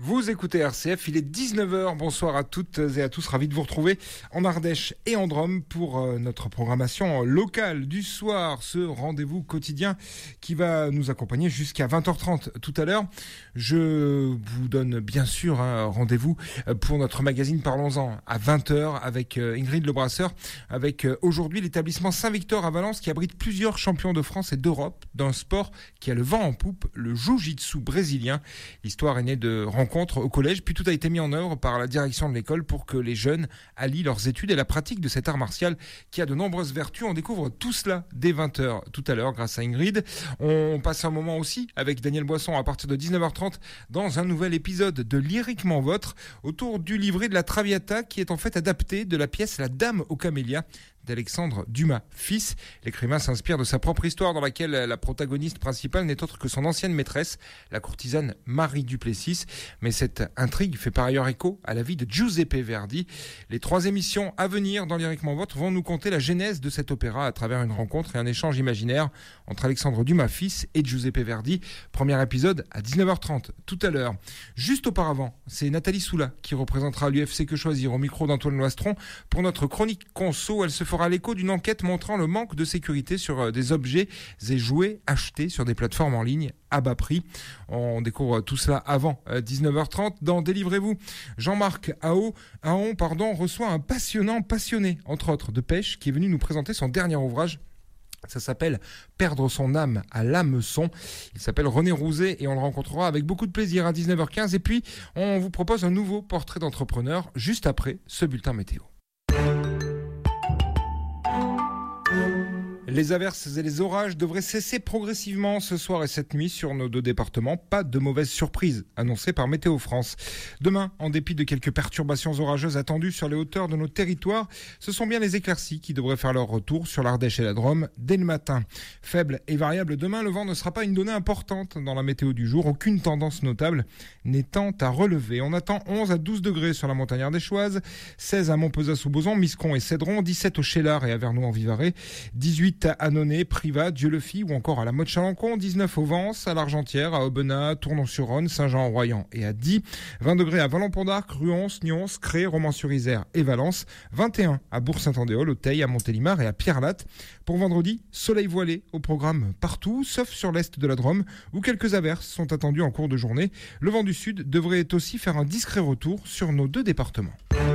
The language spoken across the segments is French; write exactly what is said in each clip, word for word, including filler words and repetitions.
Vous écoutez R C F, il est dix-neuf heures. Bonsoir à toutes et à tous, ravi de vous retrouver en Ardèche et en Drôme pour euh, notre programmation locale du soir, ce rendez-vous quotidien qui va nous accompagner jusqu'à vingt heures trente tout à l'heure. Je vous donne bien sûr un rendez-vous pour notre magazine Parlons-en à vingt heures avec euh, Ingrid Lebrasseur, avec euh, aujourd'hui l'établissement Saint-Victor à Valence qui abrite plusieurs champions de France et d'Europe d'un sport qui a le vent en poupe, le jiu-jitsu brésilien. L'histoire est née de rencontres au collège, puis tout a été mis en œuvre par la direction de l'école pour que les jeunes allient leurs études et la pratique de cet art martial qui a de nombreuses vertus. On découvre tout cela dès vingt heures tout à l'heure grâce à Ingrid. On passe un moment aussi avec Daniel Boisson à partir de dix-neuf heures trente dans un nouvel épisode de Lyriquement Votre autour du livret de la Traviata qui est en fait adapté de la pièce La Dame aux Camélias d'Alexandre Dumas, fils. L'écrivain s'inspire de sa propre histoire dans laquelle la protagoniste principale n'est autre que son ancienne maîtresse, la courtisane Marie Duplessis. Mais cette intrigue fait par ailleurs écho à la vie de Giuseppe Verdi. Les trois émissions à venir dans Lyriquement Votre vont nous conter la genèse de cet opéra à travers une rencontre et un échange imaginaire entre Alexandre Dumas, fils, et Giuseppe Verdi. Premier épisode à dix-neuf heures trente tout à l'heure. Juste auparavant, c'est Nathalie Soula qui représentera l'U F C Que Choisir au micro d'Antoine Loistron pour notre chronique conso. Elle se fera l'écho d'une enquête montrant le manque de sécurité sur des objets et jouets achetés sur des plateformes en ligne à bas prix. On découvre tout cela avant dix-neuf heures trente. Dans Délivrez-vous, Jean-Marc Aon, Aon pardon, reçoit un passionnant passionné, entre autres, de pêche, qui est venu nous présenter son dernier ouvrage. Ça s'appelle Perdre son âme à l'hameçon. Il s'appelle René Rouzet et on le rencontrera avec beaucoup de plaisir à dix-neuf heures quinze. Et puis, on vous propose un nouveau portrait d'entrepreneur juste après ce bulletin météo. Les averses et les orages devraient cesser progressivement ce soir et cette nuit sur nos deux départements. Pas de mauvaises surprises annoncées par Météo France. Demain, en dépit de quelques perturbations orageuses attendues sur les hauteurs de nos territoires, ce sont bien les éclaircies qui devraient faire leur retour sur l'Ardèche et la Drôme dès le matin. Faible et variable demain, le vent ne sera pas une donnée importante dans la météo du jour. Aucune tendance notable n'étant à relever. On attend onze à douze degrés sur la montagne ardéchoise, seize à Montpezat-sous-Bozan, Miscon et Cédron, dix-sept au Cheylard et à Vernoux-en-Vivarais, dix-huit à Annonay, Privas, Dieu-le-Fit ou encore à la Motte-Chalancon, dix-neuf au Vence, à l'Argentière, à Aubenas, Tournon-sur-Rhône, Saint-Jean-en-Royans et à Die, vingt degrés à Vallon-Pont-d'Arc, Ruons, Nyons, Cré, Romans-sur-Isère et Valence, vingt et un à Bourg-Saint-Andéol, au Teil, à Montélimar et à Pierrelatte. Pour vendredi, soleil voilé au programme partout, sauf sur l'est de la Drôme, où quelques averses sont attendues en cours de journée. Le vent du sud devrait aussi faire un discret retour sur nos deux départements.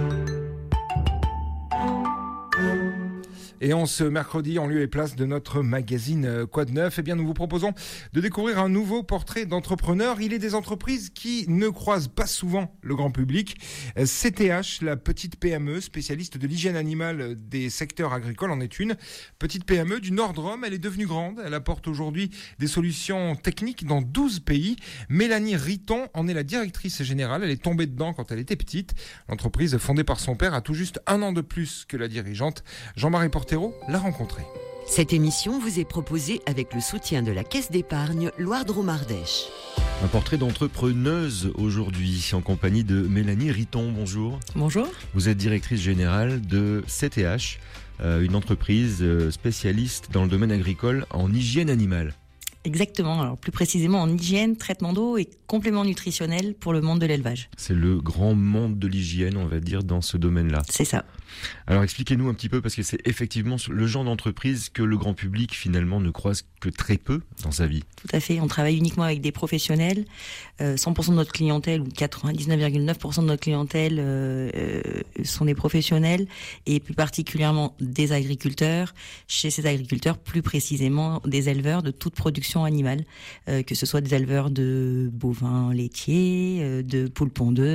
Et en ce mercredi, en lieu et place de notre magazine Quoi de Neuf, eh bien, nous vous proposons de découvrir un nouveau portrait d'entrepreneur. Il est des entreprises qui ne croisent pas souvent le grand public. C T H, la petite P M E spécialiste de l'hygiène animale des secteurs agricoles, en est une. Petite P M E du Nord-Drôme, elle est devenue grande. Elle apporte aujourd'hui des solutions techniques dans douze pays. Mélanie Riton en est la directrice générale. Elle est tombée dedans quand elle était petite. L'entreprise, fondée par son père, a tout juste un an de plus que la dirigeante. Jean-Marie Portero l'a rencontré. Cette émission vous est proposée avec le soutien de la Caisse d'épargne Loire-Drôme-Ardèche. Un portrait d'entrepreneuse aujourd'hui en compagnie de Mélanie Riton. Bonjour. Bonjour. Vous êtes directrice générale de C T H, euh, une entreprise spécialiste dans le domaine agricole en hygiène animale. Exactement, alors plus précisément en hygiène, traitement d'eau et compléments nutritionnels pour le monde de l'élevage. C'est le grand monde de l'hygiène, on va dire, dans ce domaine-là. C'est ça. Alors expliquez-nous un petit peu, parce que c'est effectivement le genre d'entreprise que le grand public finalement ne croise que très peu dans sa vie. Tout à fait, on travaille uniquement avec des professionnels. Euh, cent pour cent de notre clientèle, ou quatre-vingt-dix-neuf virgule neuf pour cent de notre clientèle euh, euh, sont des professionnels, et plus particulièrement des agriculteurs. Chez ces agriculteurs, plus précisément des éleveurs de toute production animale, euh, que ce soit des éleveurs de bovins laitiers, euh, de poules pondeuses,